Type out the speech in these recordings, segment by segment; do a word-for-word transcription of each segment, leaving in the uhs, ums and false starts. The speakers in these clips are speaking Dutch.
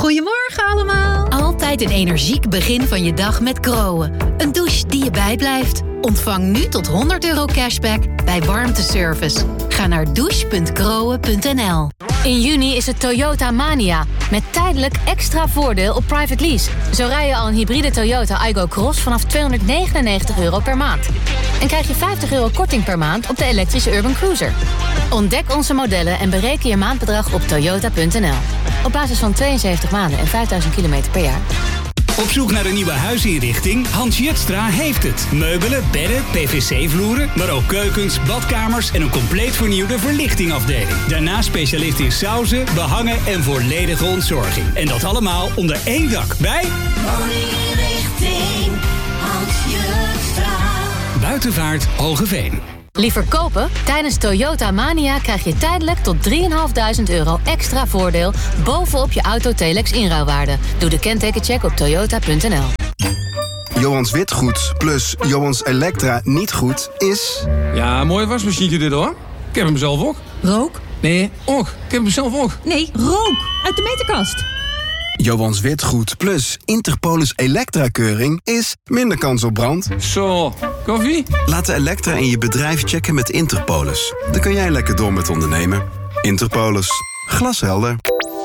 Goedemorgen allemaal. Altijd een energiek begin van je dag met Groen. Een douche die je bijblijft. Ontvang nu tot honderd euro cashback bij warmteservice. Ga naar douche punt groen punt n l. In juni is het Toyota Mania. Met tijdelijk extra voordeel op private lease. Zo rij je al een hybride Toyota Aygo Cross vanaf tweehonderdnegenennegentig euro per maand. En krijg je vijftig euro korting per maand op de elektrische Urban Cruiser. Ontdek onze modellen en bereken je maandbedrag op toyota punt n l. Op basis van tweeënzeventig maanden en vijfduizend kilometer per jaar. Op zoek naar een nieuwe huisinrichting? Hans Jutstra heeft het. Meubelen, bedden, P V C-vloeren, maar ook keukens, badkamers en een compleet vernieuwde verlichtingafdeling. Daarnaast specialist in sauzen, behangen en volledige ontzorging. En dat allemaal onder één dak bij Woninginrichting Hans Jutstra. Buitenvaart Hogeveen. Liever kopen? Tijdens Toyota Mania krijg je tijdelijk tot drieduizend vijfhonderd euro extra voordeel bovenop je Auto-Telex inruilwaarde. Doe de kentekencheck op toyota punt n l. Johans Witgoed plus Johans Elektra niet goed is... Ja, mooi wasmachientje dit hoor. Ik heb hem zelf ook. Rook? Nee, ook. Ik heb hem zelf ook. Nee, rook. Uit de meterkast. Johans Witgoed plus Interpolis Elektra-keuring is minder kans op brand. Zo, koffie? Laat de Elektra in je bedrijf checken met Interpolis. Dan kun jij lekker door met ondernemen. Interpolis. Glashelder.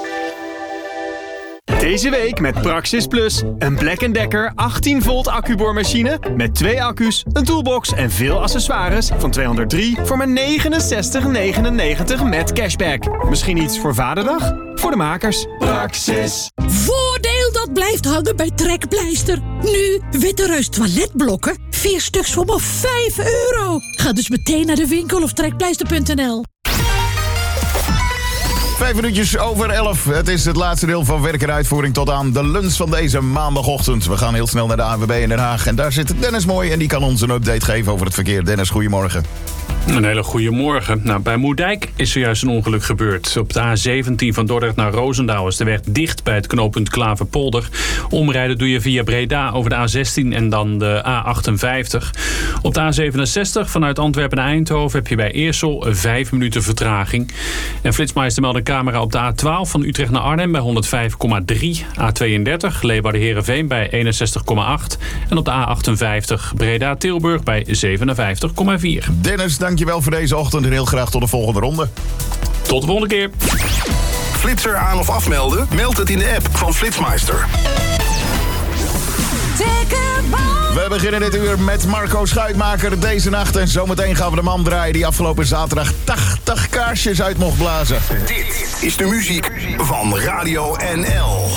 Deze week met Praxis Plus. Een Black and Decker achttien volt accuboormachine met twee accu's, een toolbox en veel accessoires van tweehonderddrie voor maar negenenzestig negenennegentig met cashback. Misschien iets voor Vaderdag? Voor de makers. Praxis. Voordeel dat blijft hangen bij Trekpleister. Nu Witte Reus toiletblokken. Vier stuks voor maar vijf euro. Ga dus meteen naar de winkel of trekpleister punt n l. Vijf minuutjes over elf. Het is het laatste deel van werk en uitvoering tot aan de lunch van deze maandagochtend. We gaan heel snel naar de A N W B in Den Haag. En daar zit Dennis Mooi en die kan ons een update geven over het verkeer. Dennis, goedemorgen. Een hele goede morgen. Nou, bij Moerdijk is zojuist een ongeluk gebeurd. Op de A zeventien van Dordrecht naar Roosendaal is de weg dicht bij het knooppunt Klaverpolder. Omrijden doe je via Breda over de A zestien en dan de A achtenvijftig. Op de A zevenenzestig vanuit Antwerpen naar Eindhoven heb je bij Eersel vijf minuten vertraging. En Flitsmeister meldt een camera op de A twaalf van Utrecht naar Arnhem bij honderdvijf komma drie. A tweeëndertig Leeuwarden-Herenveen bij eenenzestig komma acht. En op de A achtenvijftig Breda-Tilburg bij zevenenvijftig komma vier. Dennis, dankjewel voor deze ochtend en heel graag tot de volgende ronde. Tot de volgende keer. Flitser aan of afmelden? Meld het in de app van Flitsmeister. We beginnen dit uur met Marco Schuitmaker deze nacht. En zometeen gaan we de man draaien die afgelopen zaterdag tachtig kaarsjes uit mocht blazen. Dit is de muziek van Radio N L.